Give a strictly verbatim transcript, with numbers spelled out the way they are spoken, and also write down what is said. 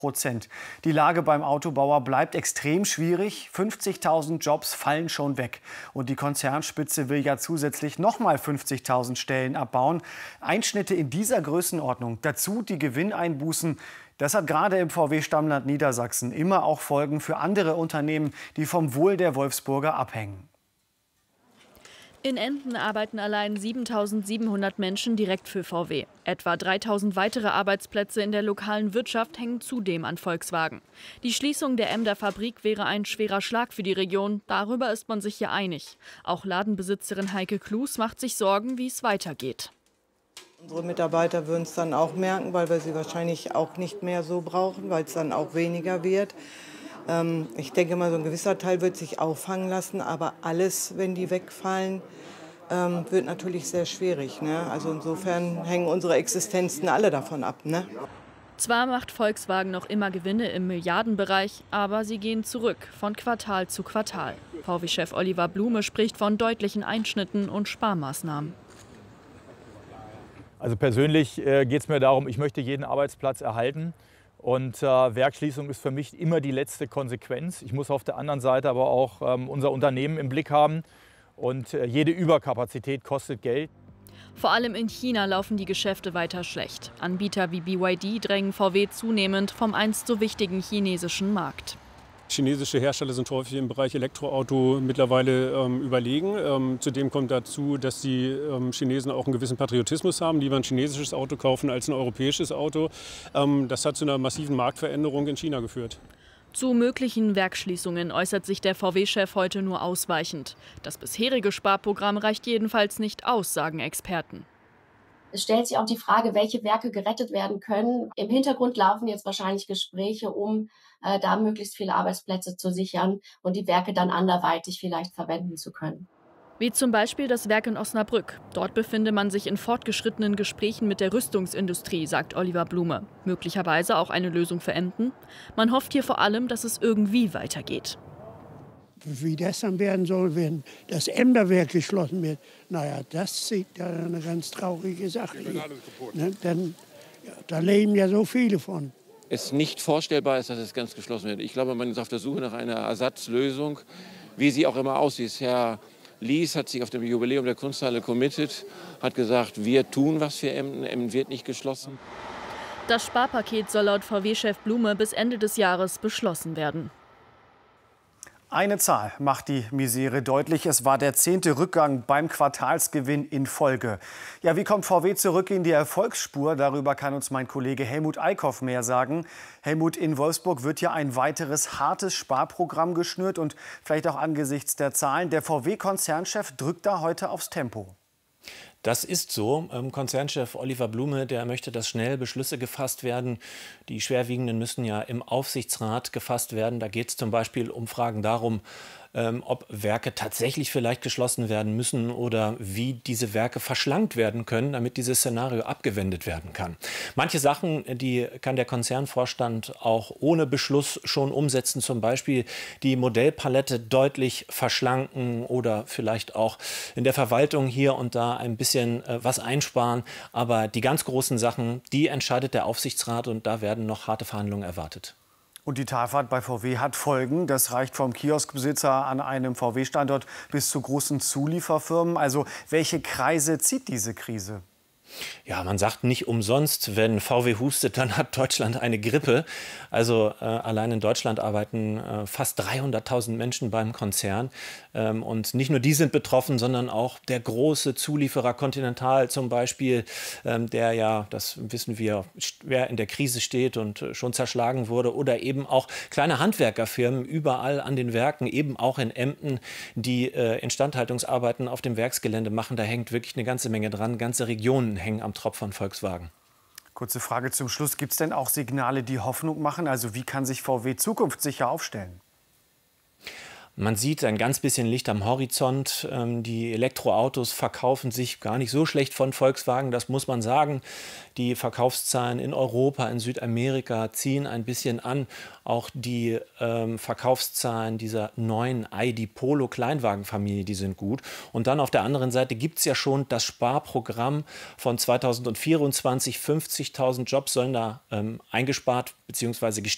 Prozent. Die Lage beim Autobauer bleibt extrem schwierig. fünfzigtausend Jobs fallen schon weg. Und die Konzernspitze will ja zusätzlich noch mal fünfzigtausend Stellen abbauen. Einschnitte in dieser Größenordnung, dazu die Gewinneinbußen. Das hat gerade im V W-Stammland Niedersachsen immer auch Folgen für andere Unternehmen, die vom Wohl der Wolfsburger abhängen. In Emden arbeiten allein siebentausendsiebenhundert Menschen direkt für V W. Etwa dreitausend weitere Arbeitsplätze in der lokalen Wirtschaft hängen zudem an Volkswagen. Die Schließung der Emder Fabrik wäre ein schwerer Schlag für die Region. Darüber ist man sich ja einig. Auch Ladenbesitzerin Heike Klus macht sich Sorgen, wie es weitergeht. Unsere Mitarbeiter würden es dann auch merken, weil wir sie wahrscheinlich auch nicht mehr so brauchen, weil es dann auch weniger wird. Ich denke mal, so ein gewisser Teil wird sich auffangen lassen, aber alles, wenn die wegfallen, wird natürlich sehr schwierig. Ne? Also insofern hängen unsere Existenzen alle davon ab. Ne? Zwar macht Volkswagen noch immer Gewinne im Milliardenbereich, aber sie gehen zurück von Quartal zu Quartal. V W-Chef Oliver Blume spricht von deutlichen Einschnitten und Sparmaßnahmen. Also persönlich äh, geht es mir darum, ich möchte jeden Arbeitsplatz erhalten. Und äh, Werksschließung ist für mich immer die letzte Konsequenz. Ich muss auf der anderen Seite aber auch ähm, unser Unternehmen im Blick haben. Und äh, jede Überkapazität kostet Geld. Vor allem in China laufen die Geschäfte weiter schlecht. Anbieter wie B Y D drängen V W zunehmend vom einst so wichtigen chinesischen Markt. Chinesische Hersteller sind häufig im Bereich Elektroauto mittlerweile ähm, überlegen. Ähm, zudem kommt dazu, dass die ähm, Chinesen auch einen gewissen Patriotismus haben, lieber ein chinesisches Auto kaufen als ein europäisches Auto. Ähm, das hat zu einer massiven Marktveränderung in China geführt. Zu möglichen Werksschließungen äußert sich der V W-Chef heute nur ausweichend. Das bisherige Sparprogramm reicht jedenfalls nicht aus, sagen Experten. Es stellt sich auch die Frage, welche Werke gerettet werden können. Im Hintergrund laufen jetzt wahrscheinlich Gespräche, um äh, da möglichst viele Arbeitsplätze zu sichern und die Werke dann anderweitig vielleicht verwenden zu können. Wie zum Beispiel das Werk in Osnabrück. Dort befinde man sich in fortgeschrittenen Gesprächen mit der Rüstungsindustrie, sagt Oliver Blume. Möglicherweise auch eine Lösung für Emden. Man hofft hier vor allem, dass es irgendwie weitergeht. Wie das dann werden soll, wenn das Emderwerk geschlossen wird, naja, das sieht ja eine ganz traurige Sache. Ne? Denn ja, da leben ja so viele von. Es nicht vorstellbar ist, dass es ganz geschlossen wird. Ich glaube, man ist auf der Suche nach einer Ersatzlösung, wie sie auch immer aussieht. Herr Lies hat sich auf dem Jubiläum der Kunsthalle committed, hat gesagt, wir tun was für Emden, Emden wird nicht geschlossen. Das Sparpaket soll laut V W-Chef Blume bis Ende des Jahres beschlossen werden. Eine Zahl macht die Misere deutlich. Es war der zehnte Rückgang beim Quartalsgewinn in Folge. Ja, wie kommt V W zurück in die Erfolgsspur? Darüber kann uns mein Kollege Helmut Eickhoff mehr sagen. Helmut, in Wolfsburg wird ja ein weiteres hartes Sparprogramm geschnürt und vielleicht auch angesichts der Zahlen. Der V W-Konzernchef drückt da heute aufs Tempo. Das ist so. Ähm, Konzernchef Oliver Blume, der möchte, dass schnell Beschlüsse gefasst werden. Die schwerwiegenden müssen ja im Aufsichtsrat gefasst werden. Da geht es zum Beispiel um Fragen darum, ähm, ob Werke tatsächlich vielleicht geschlossen werden müssen oder wie diese Werke verschlankt werden können, damit dieses Szenario abgewendet werden kann. Manche Sachen, die kann der Konzernvorstand auch ohne Beschluss schon umsetzen, zum Beispiel die Modellpalette deutlich verschlanken oder vielleicht auch in der Verwaltung hier und da ein bisschen äh, was einsparen. Aber die ganz großen Sachen, die entscheidet der Aufsichtsrat und da werden noch harte Verhandlungen erwartet. Und die Talfahrt bei V W hat Folgen. Das reicht vom Kioskbesitzer an einem V W-Standort bis zu großen Zulieferfirmen. Also welche Kreise zieht diese Krise? Ja, man sagt nicht umsonst, wenn V W hustet, dann hat Deutschland eine Grippe. Also äh, allein in Deutschland arbeiten äh, fast dreihunderttausend Menschen beim Konzern. Ähm, und nicht nur die sind betroffen, sondern auch der große Zulieferer Continental zum Beispiel, ähm, der ja, das wissen wir, schwer in der Krise steht und äh, schon zerschlagen wurde. Oder eben auch kleine Handwerkerfirmen überall an den Werken, eben auch in Emden, die äh, Instandhaltungsarbeiten auf dem Werksgelände machen. Da hängt wirklich eine ganze Menge dran, ganze Regionen hängen am Tropf von Volkswagen. Kurze Frage zum Schluss. Gibt es denn auch Signale, die Hoffnung machen? Also wie kann sich V W zukunftssicher aufstellen? Man sieht ein ganz bisschen Licht am Horizont. Die Elektroautos verkaufen sich gar nicht so schlecht von Volkswagen, das muss man sagen. Die Verkaufszahlen in Europa, in Südamerika ziehen ein bisschen an. Auch die ähm, Verkaufszahlen dieser neuen I D Polo Kleinwagenfamilie, die sind gut. Und dann auf der anderen Seite gibt es ja schon das Sparprogramm von zweitausendvierundzwanzig. fünfzigtausend Jobs sollen da ähm, eingespart bzw. gestrichen